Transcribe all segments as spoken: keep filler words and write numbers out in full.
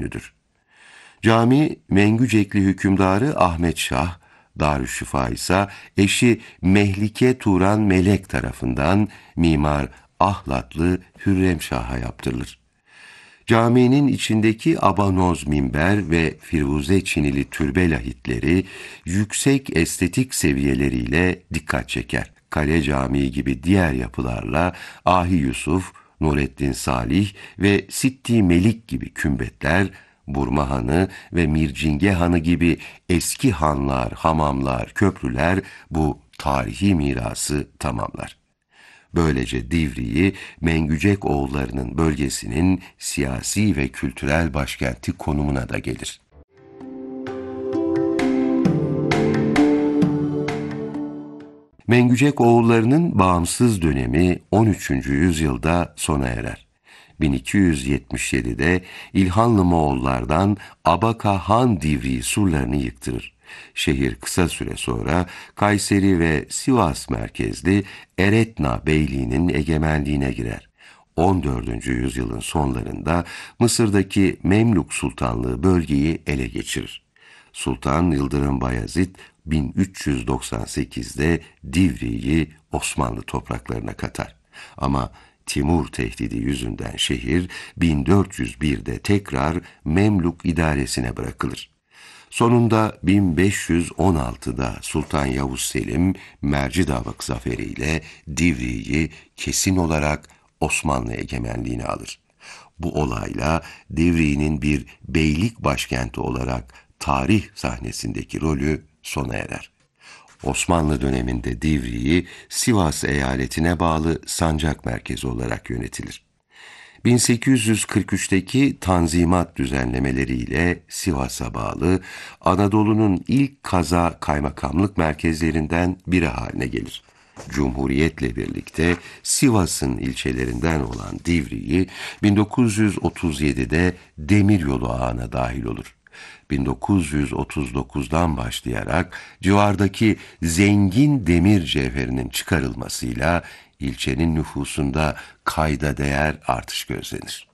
ünlüdür. Cami, Mengücekli hükümdarı Ahmet Şah, Darüşşifa ise eşi Mehlike Turan Melek tarafından mimar Ahlatlı Hürrem Şah'a yaptırılır. Caminin içindeki abanoz minber ve firuze çinili türbe lahitleri yüksek estetik seviyeleriyle dikkat çeker. Kale Camii gibi diğer yapılarla Ahi Yusuf, Nureddin Salih ve Sitti Melik gibi kümbetler, Burma Hanı ve Mircinge Hanı gibi eski hanlar, hamamlar, köprüler bu tarihi mirası tamamlar. Böylece Divriği, Mengücek oğullarının bölgesinin siyasi ve kültürel başkenti konumuna da gelir. Mengücek oğullarının bağımsız dönemi on üçüncü yüzyılda sona erer. bin iki yüz yetmiş yedide İlhanlı Moğollardan Abaka Han Divriği surlarını yıktırır. Şehir kısa süre sonra Kayseri ve Sivas merkezli Eretna Beyliği'nin egemenliğine girer. on dördüncü yüzyılın sonlarında Mısır'daki Memlük Sultanlığı bölgeyi ele geçirir. Sultan Yıldırım Bayezid bin üç yüz doksan sekizde Divriği Osmanlı topraklarına katar. Ama Timur tehdidi yüzünden şehir bin dört yüz birde tekrar Memlük idaresine bırakılır. Sonunda bin beş yüz on altıda Sultan Yavuz Selim Mercidavak zaferiyle Divriği kesin olarak Osmanlı egemenliğine alır. Bu olayla Divriği'nin bir beylik başkenti olarak tarih sahnesindeki rolü sona erer. Osmanlı döneminde Divriği Sivas eyaletine bağlı sancak merkezi olarak yönetilir. bin sekiz yüz kırk üçteki Tanzimat düzenlemeleriyle Sivas'a bağlı Anadolu'nun ilk kaza kaymakamlık merkezlerinden biri haline gelir. Cumhuriyetle birlikte Sivas'ın ilçelerinden olan Divriği bin dokuz yüz otuz yedide Demiryolu ağına dahil olur. bin dokuz yüz otuz dokuzdan başlayarak civardaki zengin demir cevherinin çıkarılmasıyla ilçenin nüfusunda kayda değer artış gözlenir.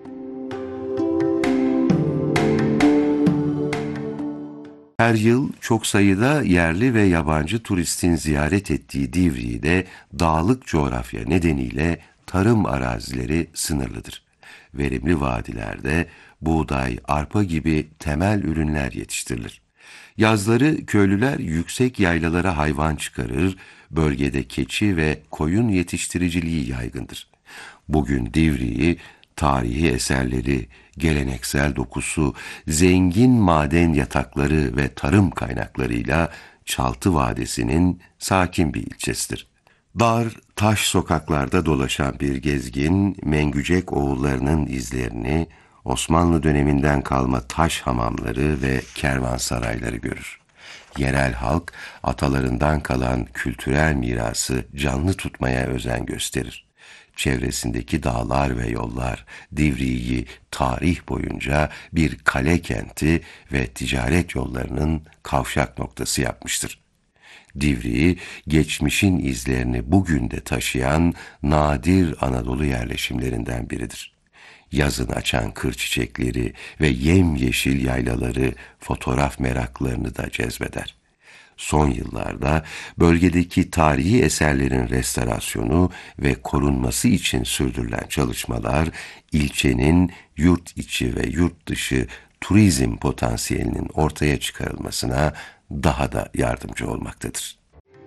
Her yıl çok sayıda yerli ve yabancı turistin ziyaret ettiği Divriği'de dağlık coğrafya nedeniyle tarım arazileri sınırlıdır. Verimli vadilerde buğday, arpa gibi temel ürünler yetiştirilir. Yazları köylüler yüksek yaylalara hayvan çıkarır, bölgede keçi ve koyun yetiştiriciliği yaygındır. Bugün Divriği, tarihi eserleri, geleneksel dokusu, zengin maden yatakları ve tarım kaynaklarıyla Çaltı Vadisi'nin sakin bir ilçesidir. Dar, taş sokaklarda dolaşan bir gezgin, Mengücek oğullarının izlerini, Osmanlı döneminden kalma taş hamamları ve kervansarayları görür. Yerel halk, atalarından kalan kültürel mirası canlı tutmaya özen gösterir. Çevresindeki dağlar ve yollar Divriği tarih boyunca bir kale kenti ve ticaret yollarının kavşak noktası yapmıştır. Divriği, geçmişin izlerini bugün de taşıyan nadir Anadolu yerleşimlerinden biridir. Yazın açan kır çiçekleri ve yemyeşil yaylaları fotoğraf meraklarını da cezbeder. Son yıllarda bölgedeki tarihi eserlerin restorasyonu ve korunması için sürdürülen çalışmalar, ilçenin yurt içi ve yurt dışı turizm potansiyelinin ortaya çıkarılmasına daha da yardımcı olmaktadır.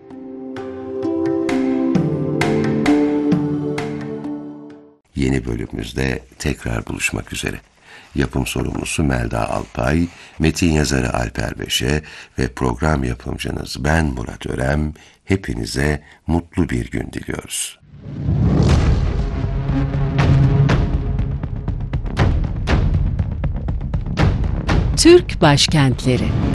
Yeni bölümümüzde tekrar buluşmak üzere. Yapım sorumlusu Melda Alpay, metin yazarı Alper Beşe ve program yapımcınız ben Murat Örem, hepinize mutlu bir gün diliyoruz. Türk Başkentleri